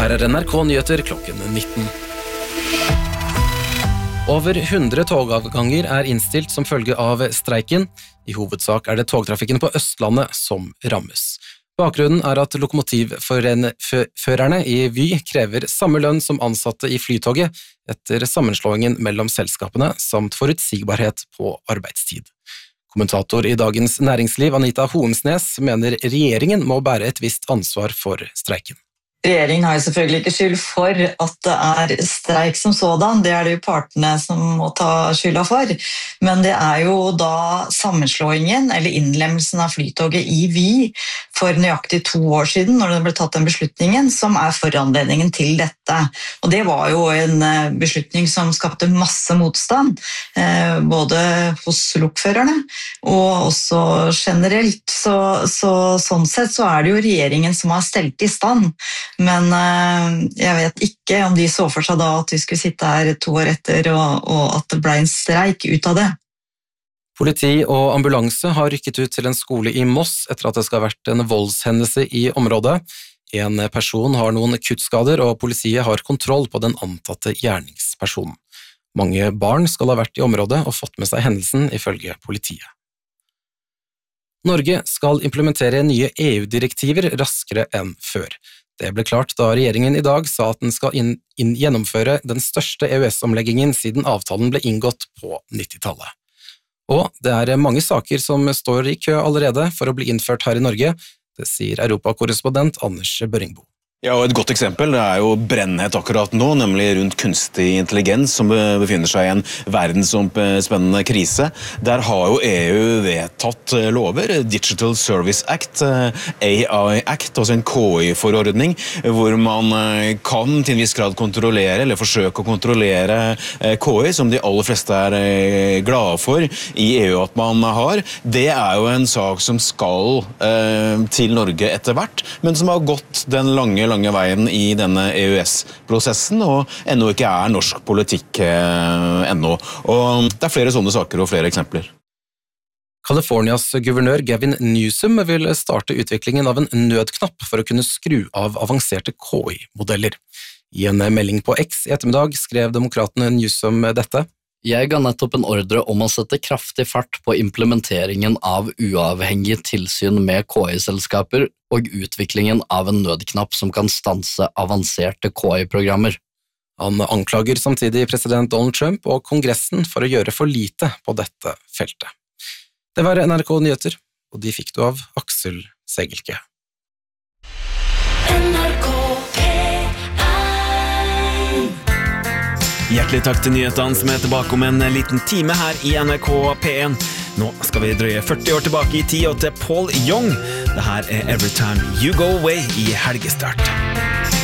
Her NRK Nyheter klokken 19. Over 100 togavganger innstilt som følge av streiken. I hovedsak det togtrafikken på Østlandet som rammes. Bakgrunnen at lokomotivførerne i Vy krever samme lønn som ansatte i Flytoget etter sammenslåingen mellom selskapene samt forutsigbarhet på arbeidstid. Kommentator i Dagens Næringsliv, Anita Hoensnes, mener regjeringen må bære et visst ansvar for streiken. Regjeringen har jo selvfølgelig ikke skyld for at det streik som sådan, det det jo partene som må ta skylda for, men det jo da sammenslåingen eller innlemmelsen av Flytoget i Vy for nøyaktig 2 år siden, når det ble tatt den beslutningen, som foranledningen til dette. Og det var jo en beslutning som skapte masse motstand, både hos lokførerne og også generelt. Sånn sett så det jo regjeringen som har stelt i stand, men jeg vet ikke om de så for seg da at vi skulle sitte her 2 år etter, og at det ble en streik ut av det. Politi og ambulanse har rykket ut til en skole i Moss etter at det skal ha vært en voldshendelse i området. En person har noen kuttskader, og politiet har kontroll på den antatte gjerningspersonen. Mange barn skal ha vært i området og fått med seg hendelsen, ifølge politiet. Norge skal implementere nye EU-direktiver raskere enn før. Det ble klart da regjeringen i dag sa at den skal gjennomføre den største EØS-omleggingen siden avtalen ble inngått på 90-tallet. Og det mange saker som står i kø allerede for å bli innført her i Norge, det sier Europakorrespondent Anders Børringbo. Ja, og et godt eksempel jo brennhet akkurat nå, nemlig rundt kunstig intelligens som befinner seg i en verdensomspennende krise. Der har jo EU vedtatt lover, Digital Service Act, AI Act, altså en KI-forordning, hvor man kan til en viss grad kontrollere, eller forsøke å kontrollere KI, som de aller fleste glade for i EU at man har. Det jo en sak som skal til Norge etter hvert, men som har gått den lange veien i denne EØS-prosessen, og ennå ikke norsk politikk ennå. Og det flere sånne saker og flere eksempler. Californias guvernør Gavin Newsom vil starte utviklingen av en nødknapp for å kunne skru av avanserte KI-modeller. I en melding på X i ettermiddag skrev demokratene Newsom dette. Jeg ga nettopp en ordre om å sette kraftig fart på implementeringen av uavhengig tilsyn med KI-selskaper og utviklingen av en nødknapp som kan stanse avanserte KI-programmer. Han anklager samtidig president Donald Trump og Kongressen for å gjøre for lite på dette feltet. Det var NRK Nyheter, og de fikk du av Aksel Segelke. Hjertelig takk til nyhetene som tilbake om en liten time her i NRK P1. Nå skal vi drøye 40 år tilbake i tid og til Paul Young. Dette Every Time You Go Away i helgestart.